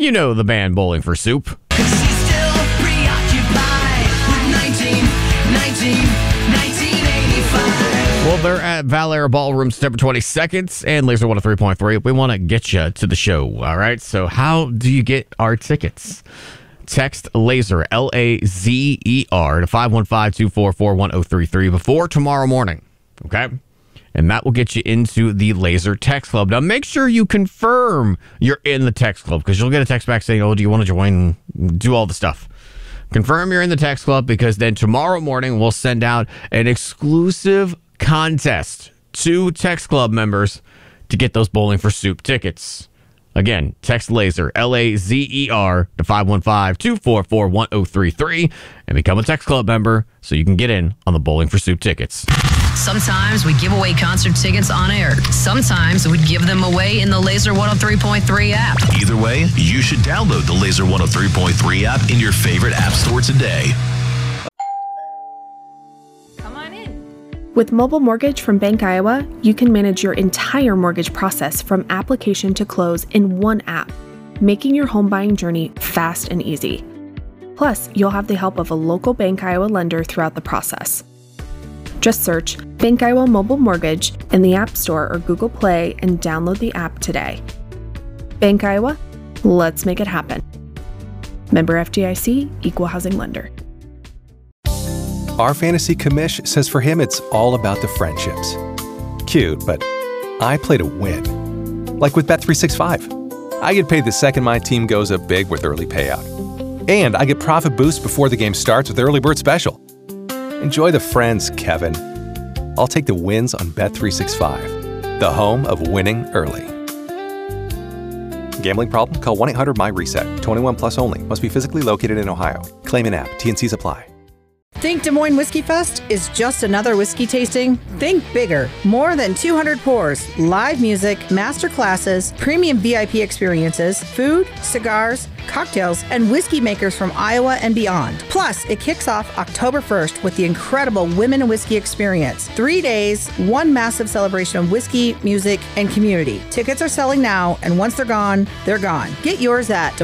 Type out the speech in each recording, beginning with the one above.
You know the band Bowling for Soup. She's still preoccupied with 1985. Well, they're at Valera Ballroom September 22nd and Laser 103.3. We want to get you to the show, all right? So how do you get our tickets? Text LASER, L-A-Z-E-R, to 515-244-1033 before tomorrow morning, okay? And that will get you into the Laser Text Club. Now, make sure you confirm you're in the Text Club, because you'll get a text back saying, oh, do you want to join? Do all the stuff. Confirm you're in the Text Club, because then tomorrow morning we'll send out an exclusive contest to Text Club members to get those Bowling for Soup tickets. Again, text LASER, L-A-Z-E-R, to 515-244-1033 and become a Text Club member so you can get in on the Bowling for Soup tickets. Sometimes we give away concert tickets on air. Sometimes we give them away in the Laser 103.3 app. Either way, you should download the Laser 103.3 app in your favorite app store today. With Mobile Mortgage from Bank Iowa, you can manage your entire mortgage process from application to close in one app, making your home buying journey fast and easy. Plus, you'll have the help of a local Bank Iowa lender throughout the process. Just search Bank Iowa Mobile Mortgage in the App Store or Google Play and download the app today. Bank Iowa, let's make it happen. Member FDIC, Equal Housing Lender. Our fantasy commish says for him it's all about the friendships. Cute, but I play to win. Like with Bet365. I get paid the second my team goes up big with early payout. And I get profit boost before the game starts with Early Bird Special. Enjoy the friends, Kevin. I'll take the wins on Bet365, the home of winning early. Gambling problem? Call 1-800-MY-RESET. 21 plus only. Must be physically located in Ohio. Claim in app. T&Cs apply. Think Des Moines Whiskey Fest is just another whiskey tasting? Think bigger. More than 200 pours, live music, master classes, premium VIP experiences, food, cigars, cocktails, and whiskey makers from Iowa and beyond. Plus, it kicks off October 1st with the incredible Women in Whiskey Experience. 3 days, one massive celebration of whiskey, music, and community. Tickets are selling now, and once they're gone, they're gone. Get yours at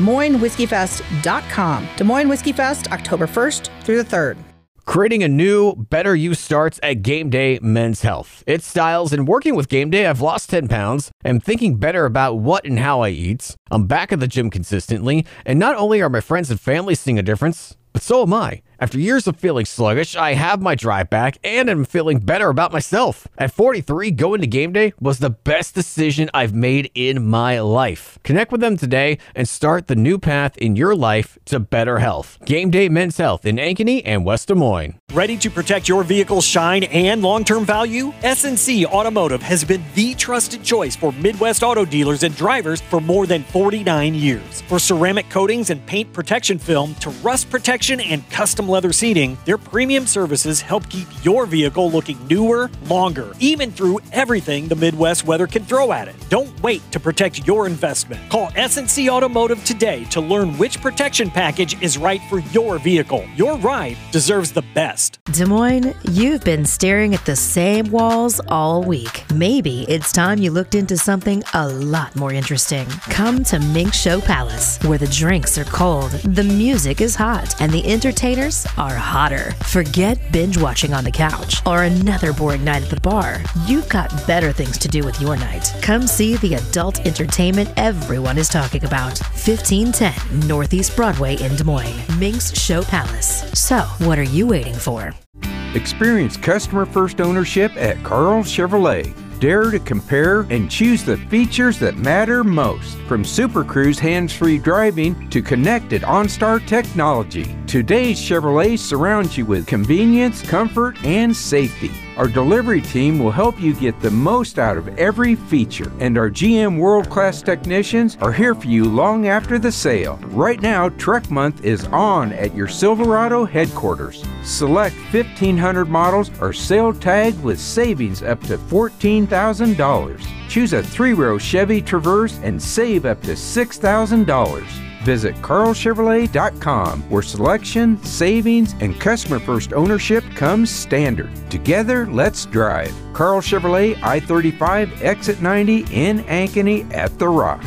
DesMoinesWhiskeyFest.com. Des Moines Whiskey Fest, October 1st through the 3rd. Creating a new, better you starts at Game Day Men's Health. It's styles, and working with Game Day, I've lost 10 pounds. I'm thinking better about what and how I eat. I'm back at the gym consistently, and not only are my friends and family seeing a difference, but so am I. After years of feeling sluggish, I have my drive back and am feeling better about myself. At 43, going to Game Day was the best decision I've made in my life. Connect with them today and start the new path in your life to better health. Game Day Men's Health in Ankeny and West Des Moines. Ready to protect your vehicle's shine and long-term value? SNC Automotive has been the trusted choice for Midwest auto dealers and drivers for more than 49 years. For ceramic coatings and paint protection film to rust protection and custom leather seating, their premium services help keep your vehicle looking newer, longer, even through everything the Midwest weather can throw at it. Don't wait to protect your investment. Call SNC Automotive today to learn which protection package is right for your vehicle. Your ride deserves the best. Des Moines, you've been staring at the same walls all week. Maybe it's time you looked into something a lot more interesting. Come to Mink Show Palace, where the drinks are cold, the music is hot, and the entertainers are hotter. Forget binge watching on the couch or another boring night at the bar. You've got better things to do with your night. Come see the adult entertainment everyone is talking about. 1510 Northeast Broadway in Des Moines. Mink's Show Palace. So, what are you waiting for? Experience customer first ownership at Carl Chevrolet. Dare to compare and choose the features that matter most. From Super Cruise hands-free driving to connected OnStar technology, today's Chevrolet surrounds you with convenience, comfort, and safety. Our delivery team will help you get the most out of every feature, and our GM world-class technicians are here for you long after the sale. Right now, Truck Month is on at your Silverado headquarters. Select 1,500 models are sale tagged with savings up to $14,000. Choose a 3-row Chevy Traverse and save up to $6,000. Visit carlchevrolet.com, where selection, savings, and customer first ownership comes standard. Together, let's drive. Carl Chevrolet, I-35, exit 90 in Ankeny at The Rock.